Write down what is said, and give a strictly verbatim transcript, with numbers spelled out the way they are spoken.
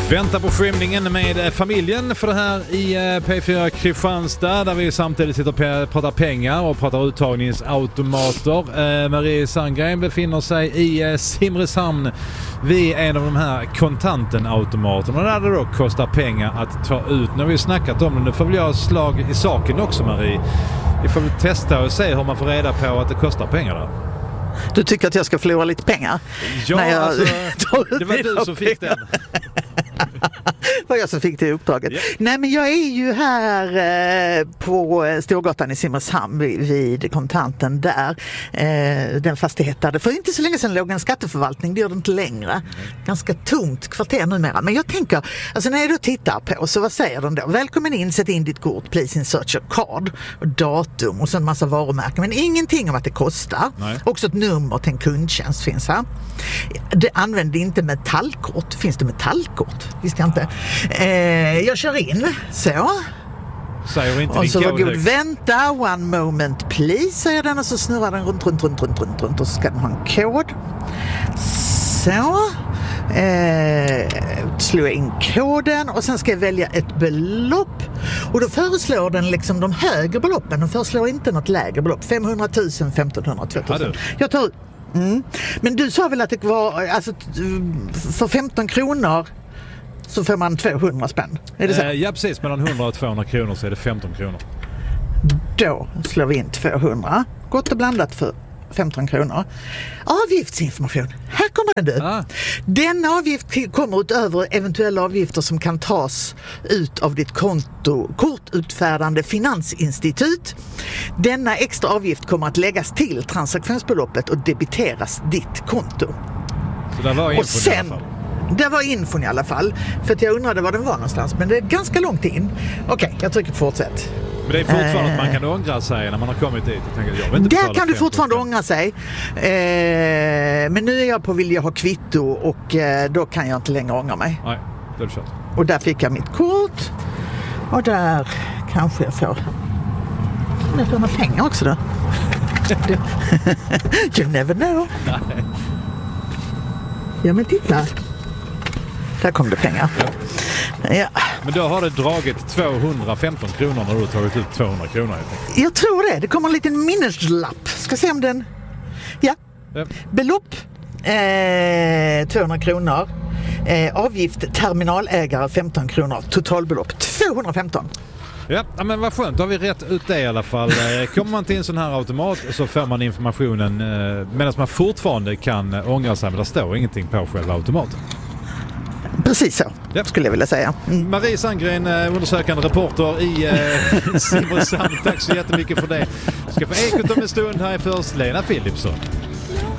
Vänta på skymningen med familjen för det här i P fyra Kristianstad, där vi samtidigt sitter och pratar pengar och pratar uttagningsautomater. Marie Sandgren befinner sig i Simrishamn vid en av de här kontantenautomaterna där det då kostar pengar att ta ut. Nu har vi snackat om det, nu får vi göra slag i saken också, Marie. Vi får väl testa och se hur man får reda på att det kostar pengar där. Du tycker att jag ska förlora lite pengar? Ja, när jag alltså, det var du som fick den. Var jag som fick det uppdraget. Yeah. Nej, men jag är ju här eh, på Storgatan i Simrishamn vid, vid kontanten där. Eh, den fastighet där det för inte så länge sedan låg en skatteförvaltning, det gör det inte längre. Mm. Ganska tomt kvarter numera. Men jag tänker, alltså när jag då tittar på, så vad säger de då? Välkommen in, sätt in ditt kort, please insert your card, och datum och så en massa varumärken. Men ingenting om att det kostar. Nej. Också ett nummer till en kundtjänst finns här. Det använder inte metallkort. Finns det metallkort? Visste jag inte. Eh, jag kör in. Så. Säger inte och din så var kod god, högt. vänta, one moment please, säger den, och så snurrar den runt, runt, runt, runt, runt, runt och så ska den ha en kod. Så. Eh, slår jag in koden och sen ska jag välja ett belopp, och då föreslår den liksom de högre beloppen, den föreslår inte något lägre belopp, femhundratusen, femtonhundra, tvåtusen. Jag tar mm. Men du sa väl att det var alltså, för femton kronor så får man tvåhundra spänn. Är det så? Eh, ja, precis. Mellan hundra och tvåhundra kronor så är det femton kronor. Då slår vi in tvåhundra. Gott och blandat för femton kronor. Avgiftsinformation. Här kommer den, du. Ah. Den avgift kommer utöver eventuella avgifter som kan tas ut av ditt konto, kortutfärdande finansinstitut. Denna extra avgift kommer att läggas till transaktionsbeloppet och debiteras ditt konto. Så det var infon och sen, i alla fall. Det var infon i alla fall. För att jag undrade var den var någonstans. Men det är ganska långt in. Okej, okay, jag trycker på fortsätt. Men det är fortfarande uh, att man kan ångra sig när man har kommit dit. Jag tänker, jag vet inte, där kan du fortfarande ångra sig. Eh, men nu är jag på vill jag ha kvitto, och eh, då kan jag inte längre ångra mig. Nej, det är det kört. Och där fick jag mitt kort. Och där kanske jag får... Jag får några pengar också då. You never know. Nej. Ja, men titta. Där kom det pengar. Ja. Ja. Men då har det dragit tvåhundrafemton kronor när du har tagit ut tvåhundra kronor. Jag, jag tror det. Det kommer en liten minneslapp. Ska se om den... Ja. ja. Belopp. Eh, tvåhundra kronor. Eh, avgift terminalägare femton kronor. Totalbelopp tvåhundrafemton. Ja, men vad skönt. Då har vi rätt ut det i alla fall. Kommer man till en sån här automat så får man informationen eh, medan man fortfarande kan ångra sig, men det står ingenting på själva automaten. Precis så, ja. Skulle jag vilja säga. Mm. Marie Sandgren, undersökande reporter i eh, Simrishamn. Tack så jättemycket för det. Du ska få ekot om en stund. Här är först Lena Philipsson.